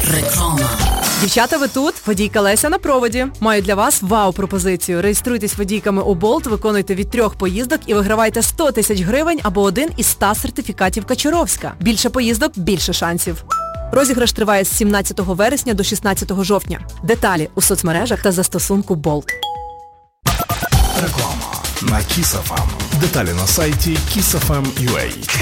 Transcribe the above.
Реклама. Дівчата, ви тут? Водійка Леся на проводі. Маю для вас вау-пропозицію. Реєструйтесь водійками у Болт, виконуйте від 3 поїздок і вигравайте 100 тисяч гривень або один із 100 сертифікатів Качуровська. Більше поїздок – більше шансів. Розіграш триває з 17 вересня до 16 жовтня. Деталі у соцмережах та застосунку Болт. Реклама на Kiss FM. Деталі на сайті kissfm.ua.